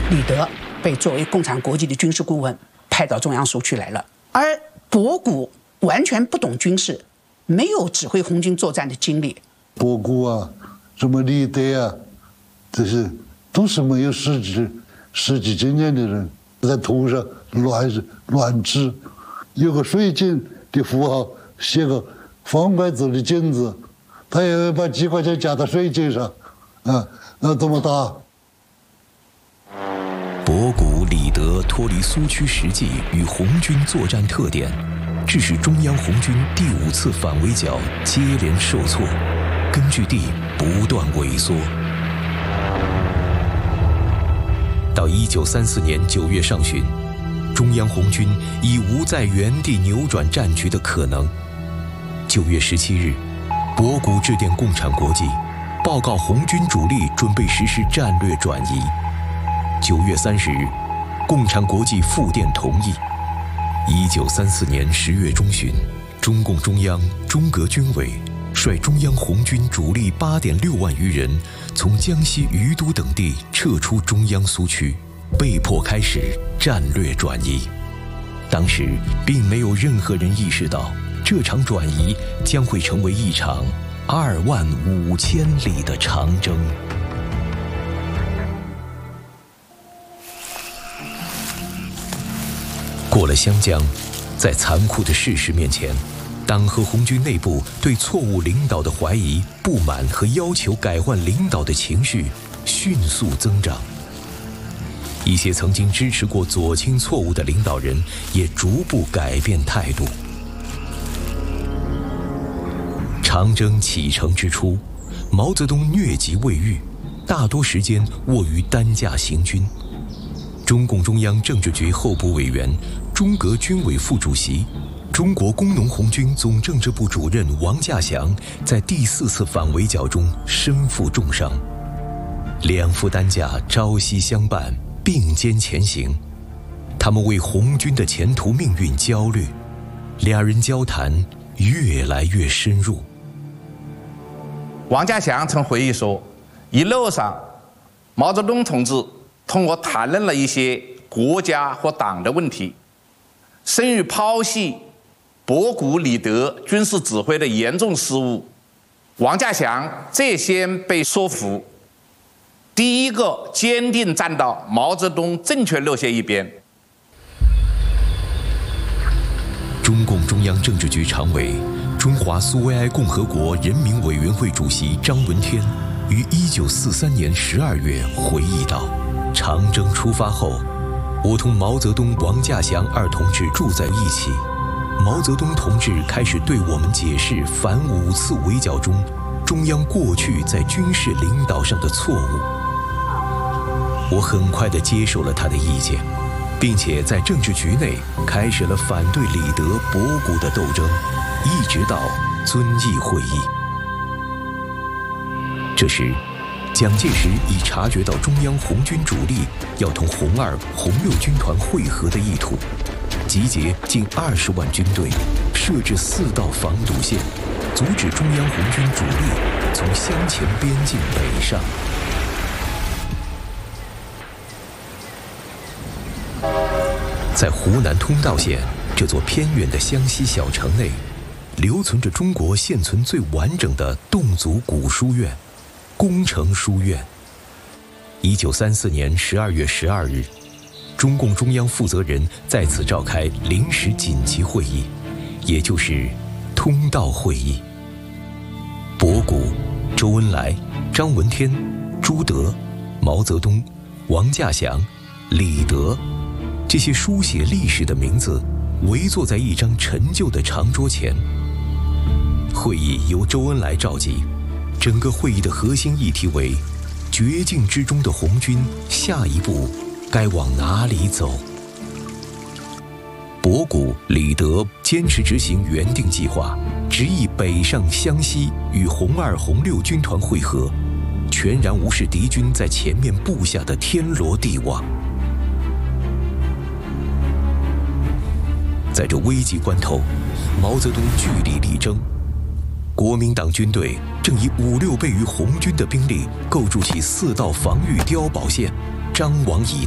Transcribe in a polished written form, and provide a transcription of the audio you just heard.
李德被作为共产国际的军事顾问派到中央苏区来了，而博古完全不懂军事，没有指挥红军作战的经历。 博古啊，什么李德啊，这些都是没有实际经验的人，在图上乱指，有个水井的符号，写个方块字的井字，他也要把几块钱加到水井上，啊，那怎么打？ 博古、李德脱离苏区实际与红军作战特点，致使中央红军第5次反围剿接连受挫，根据地不断萎缩。到1934年9月上旬，中央红军已无在原地扭转战局的可能。9月17日，博古致电共产国际，报告红军主力准备实施战略转移。9月30日，共产国际复电同意。1934年10月中旬，中共中央、中革军委率中央红军主力8.6万余人，从江西余都等地撤出中央苏区，被迫开始战略转移。当时并没有任何人意识到，这场转移将会成为一场25000里的长征。过了湘江，在残酷的事实面前，党和红军内部对错误领导的怀疑、不满和要求改换领导的情绪迅速增长。一些曾经支持过左倾错误的领导人也逐步改变态度。长征启程之初，毛泽东疟疾未愈，大多时间卧于担架行军。中共中央政治局候补委员、中革军委副主席、中国工农红军总政治部主任王稼祥在第4次反围剿中身负重伤，两副担架朝夕相伴，并肩前行。他们为红军的前途命运焦虑，俩人交谈越来越深入。 王稼祥曾回忆说，一路上毛泽东同志同我谈论了一些国家和党的问题，甚于剖析博古、李德军事指挥的严重失误。王稼祥最先被说服，第一个坚定站到毛泽东正确路线一边。 中共中央政治局常委、中华苏维埃共和国人民委员会主席张闻天于1943年12月回忆道：长征出发后，我同毛泽东、王稼祥二同志住在一起。毛泽东同志开始对我们解释反5次围剿中中央过去在军事领导上的错误。我很快地接受了他的意见，并且在政治局内开始了反对李德、博古的斗争，一直到遵义会议。这时，蒋介石已察觉到中央红军主力要同红2、红6军团会合的意图，集结近20万军队，设置4道防堵线，阻止中央红军主力从湘黔边境北上。在湖南通道县这座偏远的湘西小城内，留存着中国现存最完整的侗族古书院——工程书院。1934年12月12日，中共中央负责人在此召开临时紧急会议，也就是通道会议。博古、周恩来、张闻天、朱德、毛泽东、王稼祥、李德，这些书写历史的名字围坐在一张陈旧的长桌前。会议由周恩来召集，整个会议的核心议题为绝境之中的红军下一步该往哪里走。博古、李德坚持执行原定计划，执意北上湘西与红2、红6军团会合，全然无视敌军在前面布下的天罗地网。在这危急关头，毛泽东据理力争。国民党军队正以5、6倍于红军的兵力构筑起4道防御碉堡线，张网以